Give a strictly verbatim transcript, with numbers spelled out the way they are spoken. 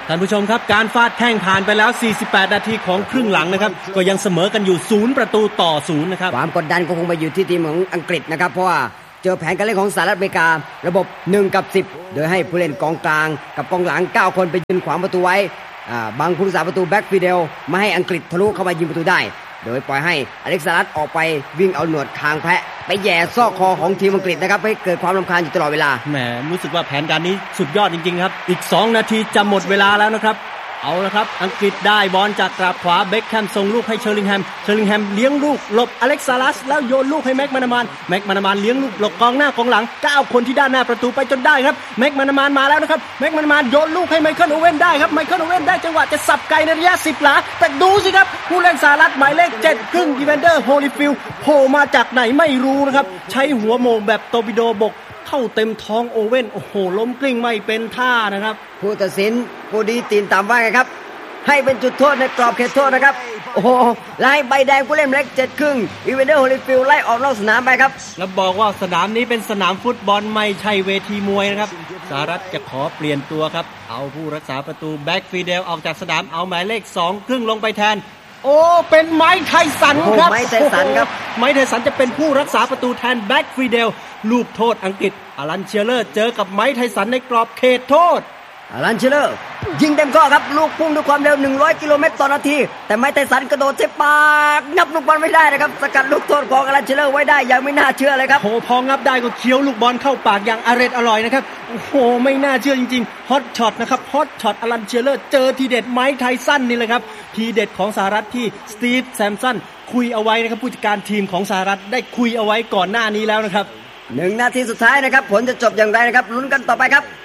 ท่านผู้ชมครับการฟาดแข้งผ่านไปแล้วสี่สิบแปดนาทีของครึ่งหลังนะครับก็ยังเสมอกันอยู่ศูนย์ประตูต่อศูนย์นะครับความกดดันก็คงไปอยู่ที่ทีมของอังกฤษนะครับเพราะว่าเจอแผนการเล่นของสหรัฐอเมริการะบบหนึ่งกับสิบโดยให้ผู้เล่นกองกลางกับกองหลังเก้าคนไปยืนขวางประตูไว้บังผู้รักษาประตูแบ็กฟิเดลไม่ให้อังกฤษทะลุเข้ามายิงประตูได้โดยปล่อยให้อเล็กซานดร์ออกไปวิ่งเอาหนวดคางแพะไปแย่ซอกคอของทีมอังกฤษนะครับให้เกิดความรำคาญอยู่ตลอดเวลาแหมรู้สึกว่าแผนการนี้สุดยอดจริงๆครับอีกสองนาทีจะหมดเวลาแล้วนะครับเอาละครับอังกฤษได้บอลจากกราบขวาเบ็คแฮมส่งลูกให้เชอร์ลิงแฮมเชอร์ลิงแฮมเลี้ยงลูกหลบอเล็กซาลัสแล้วโยนลูกให้แม็กมานามานแม็กมานามานเลี้ยงลูกหลบกองหน้ากองหลังเก้าคนที่ด้านหน้าประตูไปจนได้ครับแม็กมานามานมาแล้วนะครับแม็กมานามานโยนลูกให้ไมเคิลโอเว่นได้ครับไมเคิลโอเว่นได้จังหวะจะสับไกลในระยะสิบหลาแต่ดูสิครับผู้เล่นสหรัฐหมายเลขเจ็ดครึ่งอีแวนเดอร์โฮลิฟิลด์โผล่มาจากไหนไม่รู้นะครับใช้หัวโมงแบบตอร์ปิโดบกเข้าเต็มท้องโอเว่นโอ้โหล้มกลิ้งไม่เป็นท่านะครับผู้ตัดสินผู้ดีตีนตามว่าไงครับให้เป็นจุดโทษในกรอบเขตโทษนะครับโอ้โหไล่ใบแดงผู้เล่นเล็กเจ็ดครึ่งอีเวนเดอร์โฮลิฟิลด์ไล่ออกนอกสนามไปครับแล้วบอกว่าสนามนี้เป็นสนามฟุตบอลไม่ใช่เวทีมวยนะครับสหรัฐจะขอเปลี่ยนตัวครับเอาผู้รักษาประตูแบ็กฟีเดลออกจากสนามเอาหมายเลขสองครึ่งลงไปแทนโอ้เป็นไมค์ไทสันครับไมค์ไทสันครับไมค์ไทสันจะเป็นผู้รักษาประตูแทนแบ็กฟีเดลลูกโทษอังกฤษอลันเชียเลอร์เจอกับไมค์ไทสันในกรอบเขตโทษอลันเชลเลอร์ยิงเต็มข้อครับลูกพุ่งด้วยความเร็วหนึ่งร้อยกิโลเมตรต่อนาทีแต่ไมค์ไทสันกระโดดเจ็บปากงับลูกบอลไม่ได้นะครับสกัดลูกโทษของอลันเชลเลอร์ไว้ได้ยังไม่น่าเชื่อเลยครับโอ้พองับได้ก็เคี้ยวลูกบอลเข้าปากอย่างอร่อยอร่อยนะครับโอ้โหไม่น่าเชื่อจริงๆฮอตช็อตนะครับฮอตช็อตอลันเชลเลอร์เจอทีเด็ดไมค์ไทสันนี่แหละครับทีเด็ดของสหรัฐที่สตีฟแซมสันคุยเอาไว้นะครับผู้จัดการทีมของสหรัฐได้คุยเอาไว้ก่อนหน้านี้แล้วนะครับหนึ่งนาทีสุดท้ายนะครับผลจะจบอย่างไรนะครับลุ้นกันต่อไปครับ